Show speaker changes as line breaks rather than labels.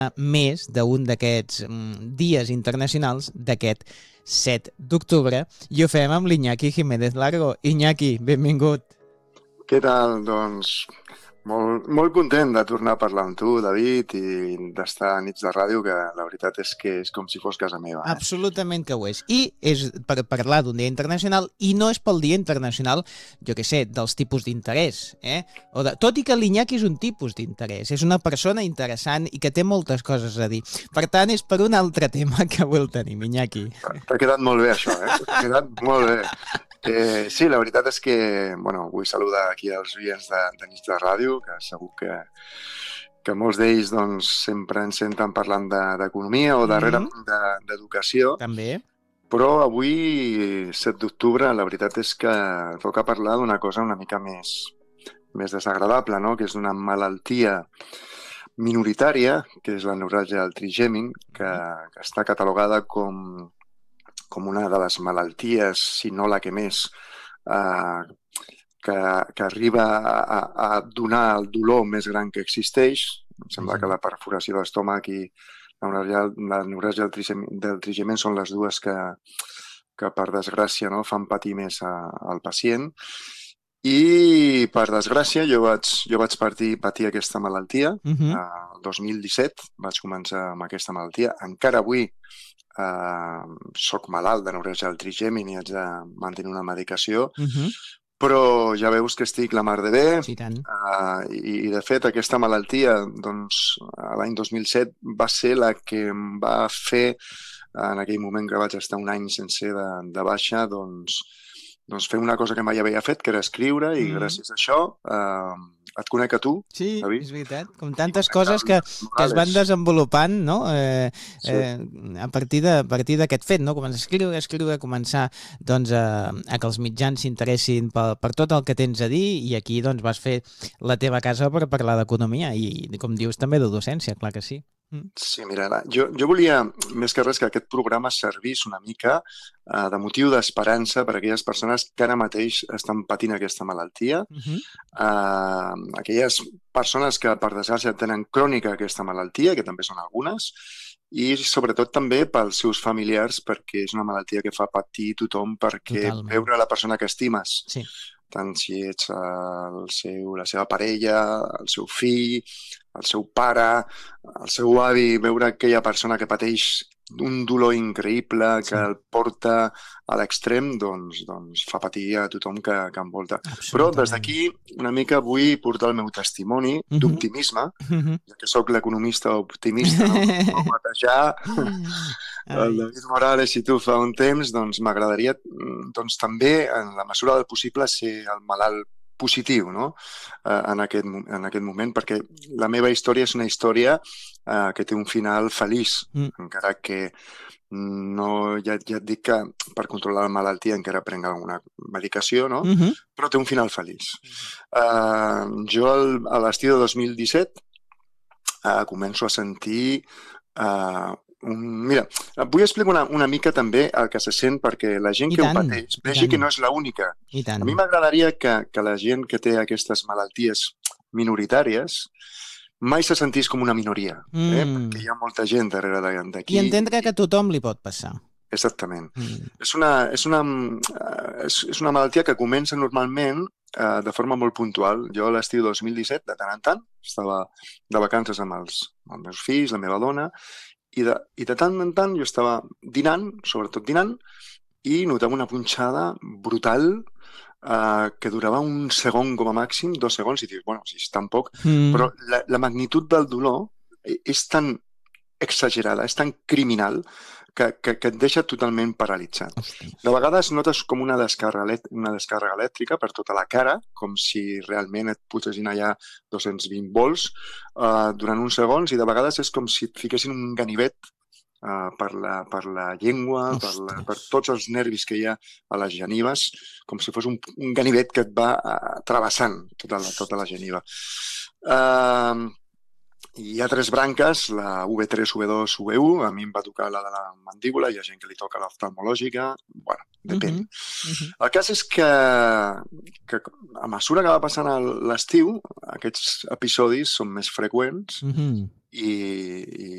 més d'un d'aquests dies internacionals d'aquest 7 d'octubre i ho fem amb l'Iñaki Jiménez Largo. Iñaki, benvingut.
Què tal? Doncs molt content de tornar a parlar amb tu, David, i d'estar a nits de ràdio, que la veritat és que és com si fos casa meva.
Absolutament que ho és. I és per parlar d'un dia internacional, i no és pel dia internacional, jo què sé, dels tipus d'interès. Tot i que l'Iñaki és un tipus d'interès, és una persona interessant i que té moltes coses a dir. Per tant, és per un altre tema que avui el tenim, Iñaki.
T'ha quedat molt bé, això, T'ha quedat molt bé. Sí, la veritat és que, vull saludar aquí els oients de nits de ràdio, que segur que molts d'ells doncs, sempre ens senten parlant d'economia o darrerament d'educació.
També.
Però avui, 7 d'octubre, la veritat és que toca parlar d'una cosa una mica més desagradable, no? Que és una malaltia minoritària, que és la neuràlgia del trigèmin, que està catalogada com una de les malalties, si no la que més, que arriba a donar el dolor més gran que existeix. Em sembla que la perforació de l'estómac i la neuràlgia del trigèmin són les dues que per desgràcia, no, fan patir més al pacient. I, per desgràcia, jo vaig patir aquesta malaltia. El 2017 vaig començar amb aquesta malaltia. Encara avui soc malalt de neuràlgia del trigèmin i haig de mantenir una medicació, però ja veus que estic la mar de bé.
Sí, tant.
I de fet, aquesta malaltia, doncs, l'any 2007 va ser la que em va fer, en aquell moment que vaig estar un any sencer de baixa, doncs fer una cosa que mai havia fet, que era escriure, i gràcies a això et conec a tu,
sí,
David.
És veritat. Com tantes coses que es van desenvolupant, no? A partir d'aquest fet, no? Començar a escriure, començar doncs, a que els mitjans s'interessin per tot el que tens a dir, i aquí doncs, vas fer la teva casa per parlar d'economia i, com dius, també de docència, clar que sí.
Sí, mira, jo volia, més que res, que aquest programa servís una mica de motiu d'esperança per a aquelles persones que ara mateix estan patint aquesta malaltia. Aquelles persones que, per desgràcia, tenen crònica aquesta malaltia, que també són algunes, i sobretot també pels seus familiars, perquè és una malaltia que fa patir tothom, perquè
Totalment.
veure la persona que estimes,
Sí.
tant si ets la seva parella, el seu fill, el seu pare, el seu avi, veure aquella persona que pateix un dolor increïble, que el porta a l'extrem, doncs fa patir a tothom que envolta. Però des d'aquí una mica vull portar el meu testimoni d'optimisme, ja que sóc l'economista optimista, no? Vam batejar el David Morales i tu fa un temps, doncs m'agradaria també, en la mesura del possible, ser el malalt positiu, no? En aquest moment, perquè la meva història és una història que té un final feliç, encara que ja et dic que per controlar la malaltia encara prenc alguna medicació, no? Però té un final feliç. Jo a l'estiu de 2017 començo a sentir mira, vull explicar una mica també el que se sent perquè la gent que ho pateix vegi que no és l'única. A mi m'agradaria que la gent que té aquestes malalties minoritàries mai se sentís com una minoria, perquè hi ha molta gent darrere d'aquí.
I entendre que a tothom li pot passar.
Exactament. És una malaltia que comença normalment de forma molt puntual. Jo a l'estiu 2017, de tant en tant, estava de vacances amb els meus fills, la meva dona, i de tant en tant jo estava dinant, sobretot dinant, i notava una punxada brutal que durava un segon com a màxim, 2 segons, i dius, bueno, si és tan poc, però la magnitud del dolor és tan exagerada, és tan criminal, que et deixa totalment paralitzat. De vegades notes com una descàrrega elèctrica per tota la cara, com si realment et posessin allà 220 volts durant uns segons, i de vegades és com si et fiquessin un ganivet per la llengua, per tots els nervis que hi ha a les genives, com si fos un ganivet que et va travessant tota la geniva. Hi ha 3 branques, la V3, V2, V1, a mi em va tocar la de la mandíbula, hi ha gent que li toca l'oftalmològica, bueno, depèn. El cas és que a mesura que va passant l'estiu, aquests episodis són més freqüents i